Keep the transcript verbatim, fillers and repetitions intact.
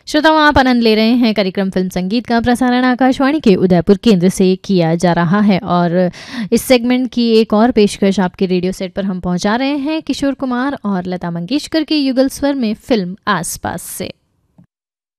श्रोताओं, आप आनंद ले रहे हैं कार्यक्रम फिल्म संगीत का प्रसारण आकाशवाणी के उदयपुर केंद्र से किया जा रहा है और इस सेगमेंट की एक और पेशकश आपके रेडियो सेट पर हम पहुंचा रहे हैं किशोर कुमार और लता मंगेशकर के युगल स्वर में फिल्म आसपास से।